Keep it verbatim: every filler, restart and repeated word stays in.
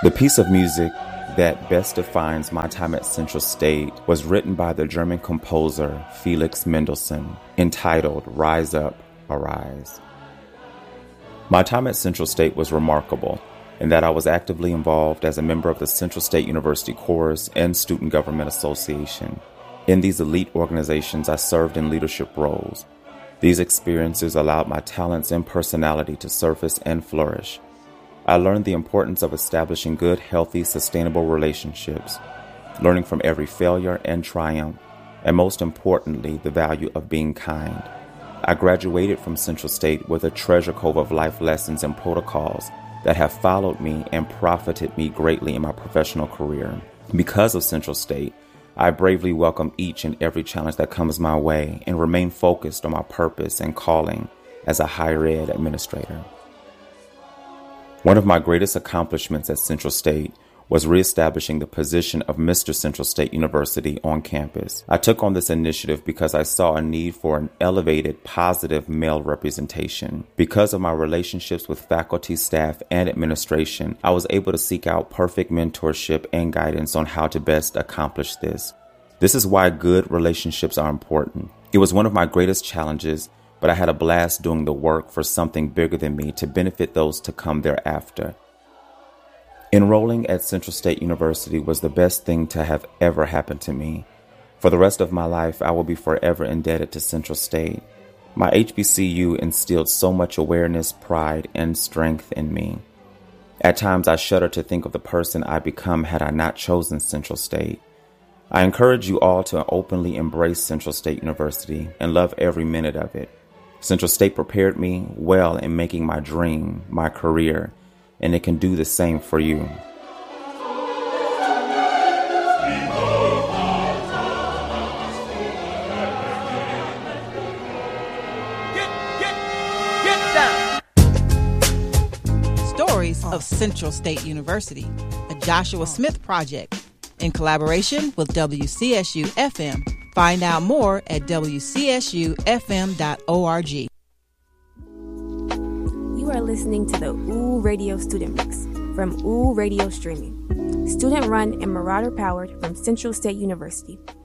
The piece of music that best defines my time at Central State was written by the German composer Felix Mendelssohn, entitled Rise Up, Arise. My time at Central State was remarkable in that I was actively involved as a member of the Central State University Chorus and Student Government Association. In these elite organizations, I served in leadership roles. These experiences allowed my talents and personality to surface and flourish. I learned the importance of establishing good, healthy, sustainable relationships, learning from every failure and triumph, and most importantly, the value of being kind. I graduated from Central State with a treasure trove of life lessons and protocols that have followed me and profited me greatly in my professional career. Because of Central State, I bravely welcome each and every challenge that comes my way and remain focused on my purpose and calling as a higher ed administrator. One of my greatest accomplishments at Central State was reestablishing the position of Mister Central State University on campus. I took on this initiative because I saw a need for an elevated, positive male representation. Because of my relationships with faculty, staff, and administration, I was able to seek out perfect mentorship and guidance on how to best accomplish this. This is why good relationships are important. It was one of my greatest challenges, but I had a blast doing the work for something bigger than me to benefit those to come thereafter. Enrolling at Central State University was the best thing to have ever happened to me. For the rest of my life, I will be forever indebted to Central State. My H B C U instilled so much awareness, pride, and strength in me. At times, I shudder to think of the person I'd become had I not chosen Central State. I encourage you all to openly embrace Central State University and love every minute of it. Central State prepared me well in making my dream my career, and it can do the same for you. Get, get, get down. Stories of Central State University, a Joshua Smith project in collaboration with W C S U F M. Find out more at w c s u f m dot org. You are listening to the Ooh Radio Student Mix from Ooh Radio Streaming. Student run and Marauder powered from Central State University.